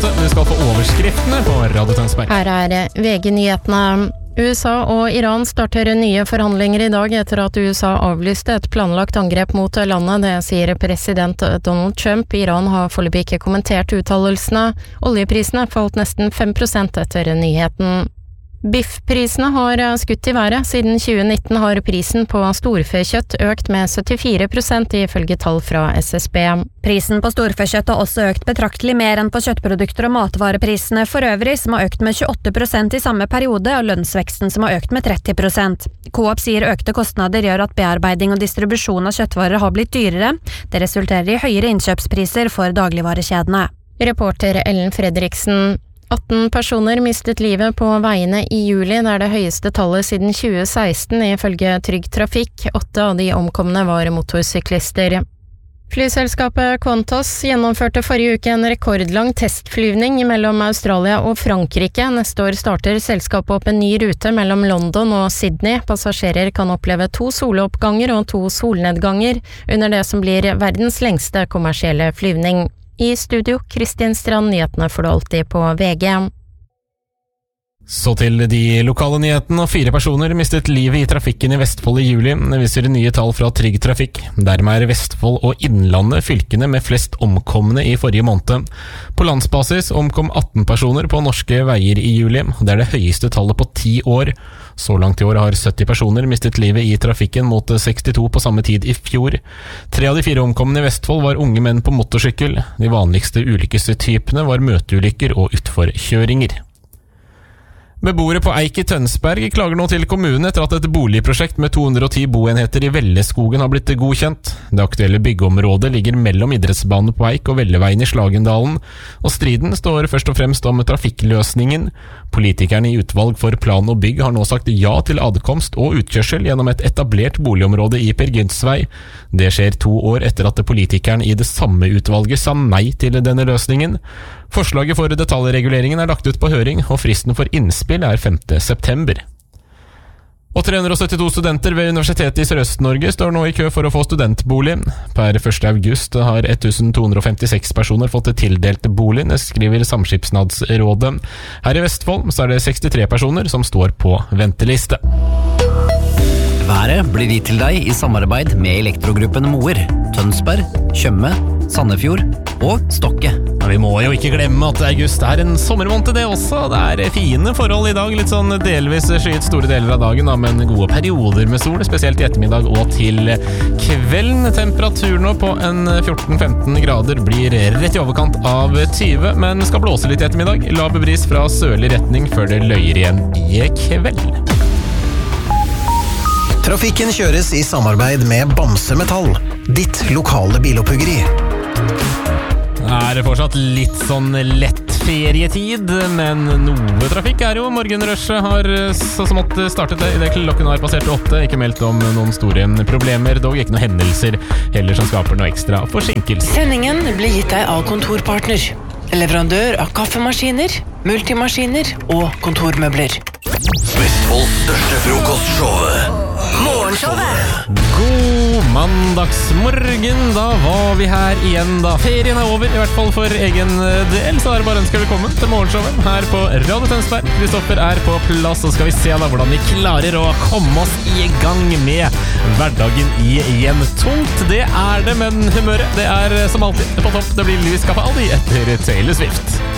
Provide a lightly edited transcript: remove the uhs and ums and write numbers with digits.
8. Du skal få overskriftene på Radio Tønsberg. Her VG-nyhetene. USA og Iran starter nye forhandlinger i dag etter at USA avlyste et planlagt angrep mot landet. Det sier president Donald Trump. Iran har foreløpig ikke kommentert uttalelsene. Oljeprisene falt nesten 5% etter nyheten. Biffprisene har skutt i været. Siden 2019 har prisen på storfekjøtt økt med 74% ifølge tall fra SSB. Prisen på storfekjøtt har også økt betraktelig mer enn på kjøttprodukter og matvareprisene for øvrig, som har økt med 28% i samme periode, og lønnsveksten som har økt med 30%. Coop sier økte kostnader gjør at bearbeiding og distribusjon av kjøttvarer har blitt dyrere. Det resulterer i høyere innkjøpspriser for dagligvarekjedene. Reporter Ellen Fredriksen. 18 personer mistet livet på veiene i juli, det er det høyeste tallet siden 2016 ifølge Trygg Trafikk. 8 av de omkomne var motorsyklister. Flyselskapet Qantas gjennomførte forrige uke en rekordlang testflyvning mellom Australia og Frankrike. Neste år starter selskapet opp en ny rute mellom London og Sydney. Passasjerer kan oppleve 2 soloppganger og 2 solnedganger under det som blir verdens lengste kommersielle flyvning. I studio, Kristin Strand, nyhetene får du alltid på VG. Så til de lokale nyhetene, og 4 personer mistet livet i trafikken i Vestfold i juli. Det viser nye tall fra Trygg Trafikk. Dermed Vestfold og Innlandet fylkene med flest omkomne i forrige måned. På landsbasis omkom 18 personer på norske veier i juli. Det er det høyeste tallet på 10 år. Så langt i år har 70 personer mistet livet i trafikken mot 62 på samme tid i fjor. 3 av de 4 omkomne i Vestfold var unge menn på motorsykkel. De vanligste ulykkestypene var møteulykker og utforkjøringer. Beboere på Eik i Tønsberg klager nå til kommunen etter at et boligprosjekt med 210 boenheter i Velleskogen har blitt godkjent. Det aktuelle byggeområdet ligger mellom idrettsbanen på Eik og Velleveien i Slagendalen, og striden står først og fremst om trafikkløsningen. Politikerne i utvalg for plan og bygg har nå sagt ja til adkomst og utkjørsel gjennom et etablert boligområde i Per Gynts vei. Det skjer 2 år etter at politikerne i det samme utvalget sa nei til denne løsningen. Forslaget for detaljreguleringen er lagt ut på høring, og fristen for innspill er 5. september. Og 372 studenter ved Universitetet i Sørøst-Norge står nå i kø for å få studentbolig. Per 1. august har 1256 personer fått tildelt bolig, skriver Samskipnadsrådet. Her i Vestfold så er det 63 personer som står på venteliste. Været blir gitt til deg i samarbeid med Elektrogruppen Moer, Tønsberg, Tjøme, Sandefjord og Stokke. Vi må jo ikke glemme at august er en sommermåned det også. Det er fine forhold i dag, litt sånn delvis skyet store deler av dagen, men gode perioder med sol, spesielt i ettermiddag og til kvelden. Temperaturen nå på en 14-15 grader blir rett i overkant av 20, men skal blåse litt i ettermiddag. Lav bris fra sørlig retning før det løyer igjen i kveld. Trafikken kjøres i samarbeid med Bamse Metall, ditt lokale bilopphuggeri. Det er fortsatt litt sånn lett ferietid, men noe trafikk er jo. Morgenrushet har så smått startet i det klokken har passert 8. Ikke meldt om noen store problemer, dog ikke noen hendelser heller som skaper noe ekstra forsinkelse. Sendingen blir gitt deg av Kontorpartner, leverandør av kaffemaskiner, multimaskiner og kontormøbler. Vestfolds største frokostshow, Morgenshowet. God mandagsmorgen, da var vi her igjen da. Ferien er over, i hvert fall for egen del, så er det bare å ønske velkommen til Morgenshowet her på Radio Tønsberg. Kristoffer er på plass, og skal vi se da hvordan vi klarer å komme oss i gang med hverdagen igjen. Tungt, det er det, men humøret, det er som alltid på topp. Det blir Louis Capaldi etter Taylor Swift.